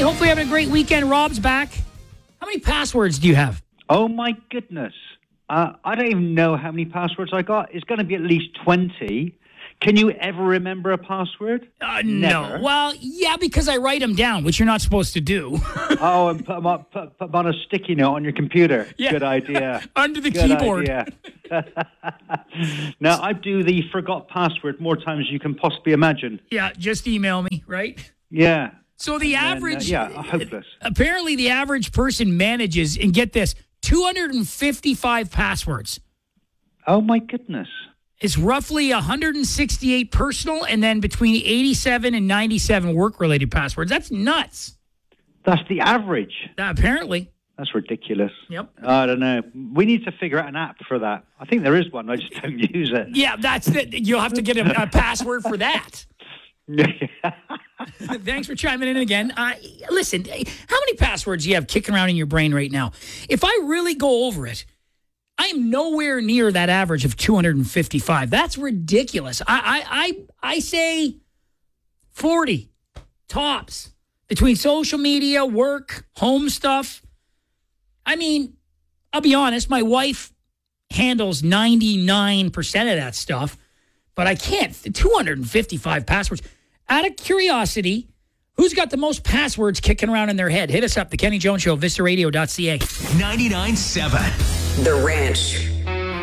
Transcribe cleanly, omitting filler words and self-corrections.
Hopefully having a great weekend. Rob's back. How many passwords do you have? Oh, my goodness. I don't even know how many passwords I got. It's going to be at least 20. Can you ever remember a password? No. Well, yeah, because I write them down, which you're not supposed to do. Oh, and put them on a sticky note on your computer. Yeah. Good idea. Under the Good keyboard. Idea. Now, I do the forgot password more times than you can possibly imagine. Yeah, just email me, right? Yeah. So the average... hopeless. Apparently, the average person manages, and get this, 255 passwords. Oh, my goodness. It's roughly 168 personal and then between 87 and 97 work-related passwords. That's nuts. That's the average. Apparently. That's ridiculous. Yep. I don't know. We need to figure out an app for that. I think there is one. I just don't use it. Yeah, that's it. You'll have to get a password for that. Thanks for chiming in again. Listen, how many passwords do you have kicking around in your brain right now? If I really go over it, I am nowhere near that average of 255. That's ridiculous. I say 40 tops between social media, work, home stuff. I mean, I'll be honest, my wife handles 99% of that stuff, but I can't. 255 passwords. Out of curiosity, who's got the most passwords kicking around in their head? Hit us up, The Kenny Jones Show, VistaRadio.ca. 99.7. The Ranch.